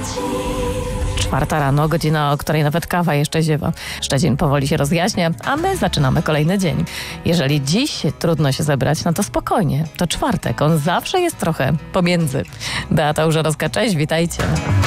4 rano, godzina, o której nawet kawa jeszcze ziewa. Szczecin powoli się rozjaśnia, a my zaczynamy kolejny dzień. Jeżeli dziś trudno się zebrać, no to spokojnie. To czwartek, on zawsze jest trochę pomiędzy. Beata Użerowska, cześć, witajcie.